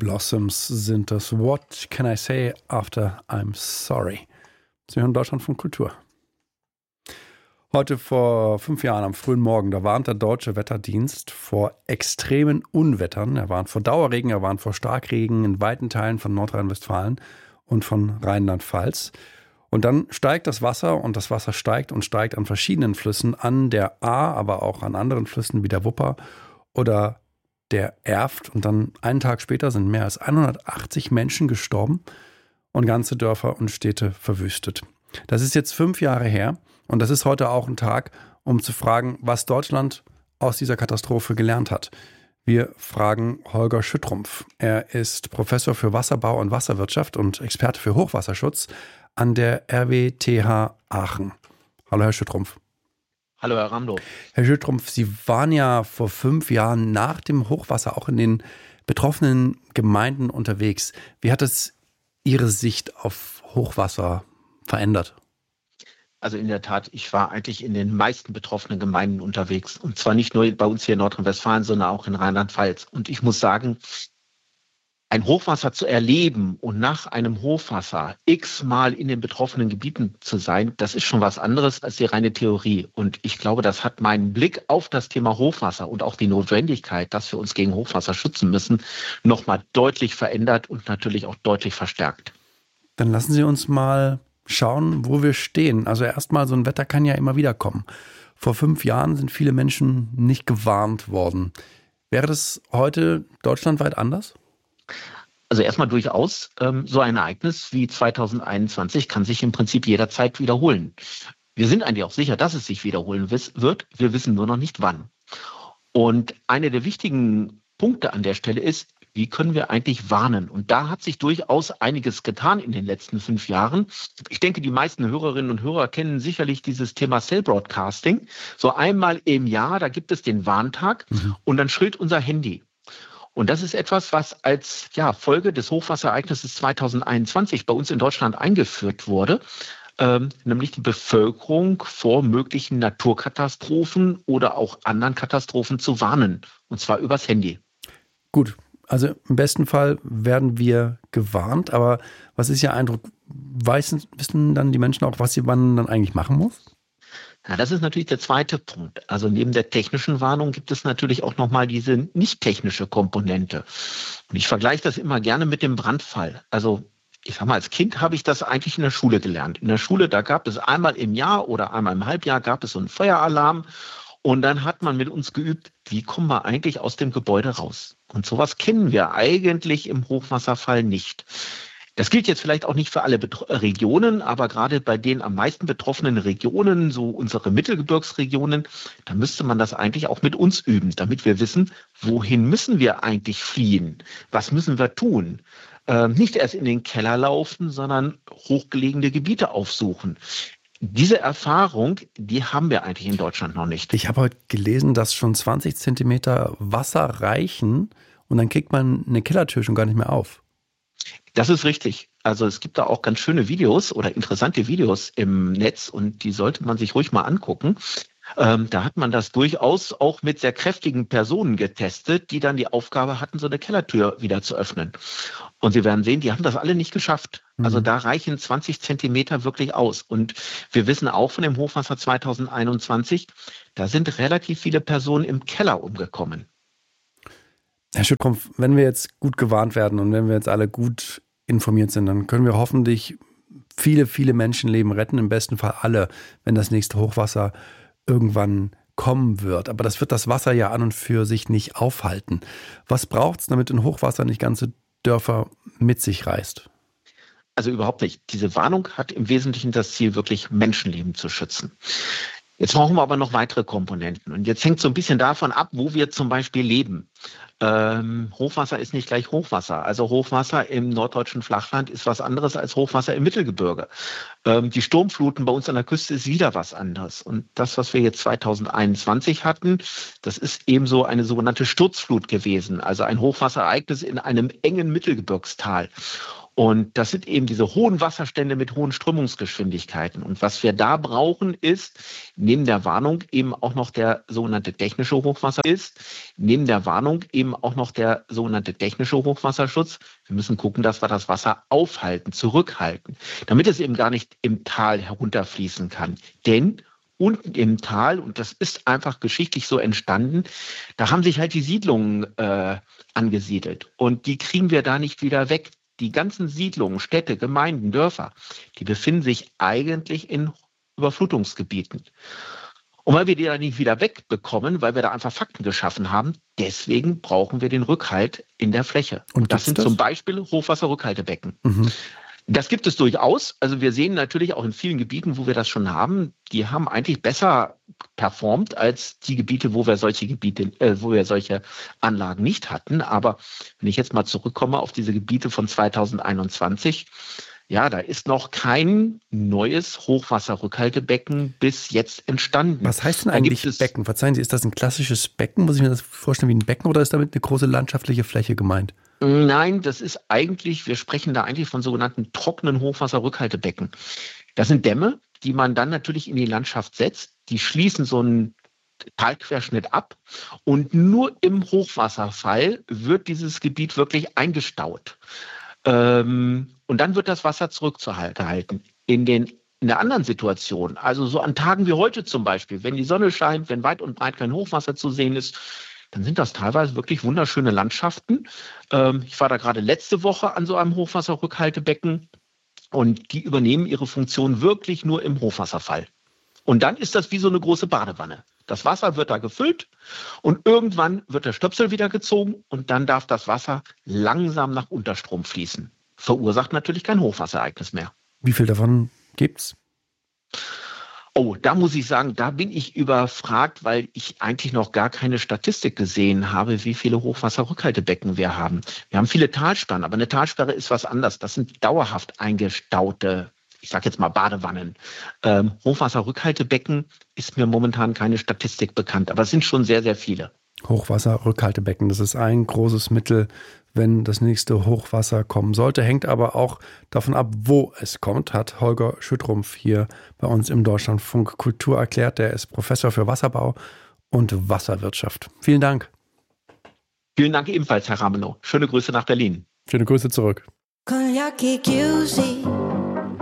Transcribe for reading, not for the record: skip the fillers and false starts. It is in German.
Blossoms sind das. What can I say after I'm sorry? Sie hören Deutschlandfunk Kultur. Heute vor 5 Jahren am frühen Morgen, da warnt der Deutsche Wetterdienst vor extremen Unwettern. Er warnt vor Dauerregen, er warnt vor Starkregen in weiten Teilen von Nordrhein-Westfalen und von Rheinland-Pfalz. Und dann steigt das Wasser und das Wasser steigt und steigt an verschiedenen Flüssen, an der Ahr, aber auch an anderen Flüssen wie der Wupper oder der Erft. Und dann einen Tag später sind mehr als 180 Menschen gestorben und ganze Dörfer und Städte verwüstet. Das ist jetzt 5 Jahre her und das ist heute auch ein Tag, um zu fragen, was Deutschland aus dieser Katastrophe gelernt hat. Wir fragen Holger Schüttrumpf. Er ist Professor für Wasserbau und Wasserwirtschaft und Experte für Hochwasserschutz an der RWTH Aachen. Hallo, Herr Schüttrumpf. Hallo, Herr Ramdow. Herr Schüttrumpf, Sie waren ja vor 5 Jahren nach dem Hochwasser auch in den betroffenen Gemeinden unterwegs. Wie hat es Ihre Sicht auf Hochwasser verändert? Also in der Tat, ich war eigentlich in den meisten betroffenen Gemeinden unterwegs. Und zwar nicht nur bei uns hier in Nordrhein-Westfalen, sondern auch in Rheinland-Pfalz. Und ich muss sagen, ein Hochwasser zu erleben und nach einem Hochwasser x-mal in den betroffenen Gebieten zu sein, das ist schon was anderes als die reine Theorie. Und ich glaube, das hat meinen Blick auf das Thema Hochwasser und auch die Notwendigkeit, dass wir uns gegen Hochwasser schützen müssen, nochmal deutlich verändert und natürlich auch deutlich verstärkt. Dann lassen Sie uns mal schauen, wo wir stehen. Also erstmal, so ein Wetter kann ja immer wieder kommen. Vor 5 Jahren sind viele Menschen nicht gewarnt worden. Wäre das heute deutschlandweit anders? Also erstmal durchaus, so ein Ereignis wie 2021 kann sich im Prinzip jederzeit wiederholen. Wir sind eigentlich auch sicher, dass es sich wiederholen wird. Wir wissen nur noch nicht wann. Und einer der wichtigen Punkte an der Stelle ist, wie können wir eigentlich warnen? Und da hat sich durchaus einiges getan in den letzten 5 Jahren. Ich denke, die meisten Hörerinnen und Hörer kennen sicherlich dieses Thema Cell Broadcasting. So einmal im Jahr, da gibt es den Warntag und dann schrillt unser Handy. Und das ist etwas, was als Folge des Hochwasserereignisses 2021 bei uns in Deutschland eingeführt wurde, nämlich die Bevölkerung vor möglichen Naturkatastrophen oder auch anderen Katastrophen zu warnen, und zwar übers Handy. Gut, also im besten Fall werden wir gewarnt, aber was ist Ihr Eindruck? Wissen dann die Menschen auch, was sie wann dann eigentlich machen muss? Ja, das ist natürlich der zweite Punkt. Also neben der technischen Warnung gibt es natürlich auch nochmal diese nicht technische Komponente. Und ich vergleiche das immer gerne mit dem Brandfall. Also ich sag mal, als Kind habe ich das eigentlich in der Schule gelernt. In der Schule, da gab es einmal im Jahr oder einmal im Halbjahr gab es so einen Feueralarm. Und dann hat man mit uns geübt, wie kommen wir eigentlich aus dem Gebäude raus? Und sowas kennen wir eigentlich im Hochwasserfall nicht. Das gilt jetzt vielleicht auch nicht für alle Regionen, aber gerade bei den am meisten betroffenen Regionen, so unsere Mittelgebirgsregionen, da müsste man das eigentlich auch mit uns üben, damit wir wissen, wohin müssen wir eigentlich fliehen? Was müssen wir tun? Nicht erst in den Keller laufen, sondern hochgelegene Gebiete aufsuchen. Diese Erfahrung, die haben wir eigentlich in Deutschland noch nicht. Ich habe heute gelesen, dass schon 20 Zentimeter Wasser reichen und dann kriegt man eine Kellertür schon gar nicht mehr auf. Das ist richtig. Also es gibt da auch ganz schöne Videos oder interessante Videos im Netz und die sollte man sich ruhig mal angucken. Da hat man das durchaus auch mit sehr kräftigen Personen getestet, die dann die Aufgabe hatten, so eine Kellertür wieder zu öffnen. Und Sie werden sehen, die haben das alle nicht geschafft. Also da reichen 20 Zentimeter wirklich aus. Und wir wissen auch von dem Hochwasser 2021, da sind relativ viele Personen im Keller umgekommen. Herr Schüttrumpf, wenn wir jetzt gut gewarnt werden und wenn wir jetzt alle gut informiert sind, dann können wir hoffentlich viele, viele Menschenleben retten, im besten Fall alle, wenn das nächste Hochwasser irgendwann kommen wird. Aber das wird das Wasser ja an und für sich nicht aufhalten. Was braucht es, damit ein Hochwasser nicht ganze Dörfer mit sich reißt? Also überhaupt nicht. Diese Warnung hat im Wesentlichen das Ziel, wirklich Menschenleben zu schützen. Jetzt brauchen wir aber noch weitere Komponenten. Und jetzt hängt so ein bisschen davon ab, wo wir zum Beispiel leben. Hochwasser ist nicht gleich Hochwasser. Also Hochwasser im norddeutschen Flachland ist was anderes als Hochwasser im Mittelgebirge. Die Sturmfluten bei uns an der Küste ist wieder was anderes. Und das, was wir jetzt 2021 hatten, das ist ebenso eine sogenannte Sturzflut gewesen. Also ein Hochwasserereignis in einem engen Mittelgebirgstal. Und das sind eben diese hohen Wasserstände mit hohen Strömungsgeschwindigkeiten. Und was wir da brauchen, ist neben der Warnung eben auch noch der sogenannte technische Hochwasserschutz. Wir müssen gucken, dass wir das Wasser aufhalten, zurückhalten, damit es eben gar nicht im Tal herunterfließen kann. Denn unten im Tal, und das ist einfach geschichtlich so entstanden, da haben sich halt die Siedlungen angesiedelt. Und die kriegen wir da nicht wieder weg. Die ganzen Siedlungen, Städte, Gemeinden, Dörfer, die befinden sich eigentlich in Überflutungsgebieten. Und weil wir die da nicht wieder wegbekommen, weil wir da einfach Fakten geschaffen haben, deswegen brauchen wir den Rückhalt in der Fläche. Und das sind zum Beispiel Hochwasserrückhaltebecken. Das gibt es durchaus. Also wir sehen natürlich auch in vielen Gebieten, wo wir das schon haben, die haben eigentlich besser performt als die Gebiete, wo wir solche Anlagen nicht hatten. Aber wenn ich jetzt mal zurückkomme auf diese Gebiete von 2021, ja, da ist noch kein neues Hochwasserrückhaltebecken bis jetzt entstanden. Was heißt denn eigentlich Becken? Verzeihen Sie, ist das ein klassisches Becken? Muss ich mir das vorstellen wie ein Becken oder ist damit eine große landschaftliche Fläche gemeint? Nein, wir sprechen da eigentlich von sogenannten trockenen Hochwasserrückhaltebecken. Das sind Dämme, die man dann natürlich in die Landschaft setzt. Die schließen so einen Talquerschnitt ab und nur im Hochwasserfall wird dieses Gebiet wirklich eingestaut. Und dann wird das Wasser zurückzuhalten. In der anderen Situation, also so an Tagen wie heute zum Beispiel, wenn die Sonne scheint, wenn weit und breit kein Hochwasser zu sehen ist, dann sind das teilweise wirklich wunderschöne Landschaften. Ich war da gerade letzte Woche an so einem Hochwasserrückhaltebecken und die übernehmen ihre Funktion wirklich nur im Hochwasserfall. Und dann ist das wie so eine große Badewanne. Das Wasser wird da gefüllt und irgendwann wird der Stöpsel wieder gezogen und dann darf das Wasser langsam nach Unterstrom fließen. Verursacht natürlich kein Hochwasserereignis mehr. Wie viel davon gibt's? Oh, da muss ich sagen, da bin ich überfragt, weil ich eigentlich noch gar keine Statistik gesehen habe, wie viele Hochwasserrückhaltebecken wir haben. Wir haben viele Talsperren, aber eine Talsperre ist was anderes. Das sind dauerhaft eingestaute, ich sage jetzt mal Badewannen. Hochwasserrückhaltebecken ist mir momentan keine Statistik bekannt, aber es sind schon sehr, sehr viele. Hochwasserrückhaltebecken, das ist ein großes Mittel, wenn das nächste Hochwasser kommen sollte. Hängt aber auch davon ab, wo es kommt, hat Holger Schüttrumpf hier bei uns im Deutschlandfunk Kultur erklärt. Der ist Professor für Wasserbau und Wasserwirtschaft. Vielen Dank. Vielen Dank ebenfalls, Herr Ramelow. Schöne Grüße nach Berlin. Schöne Grüße zurück. Con gli occhi chiusi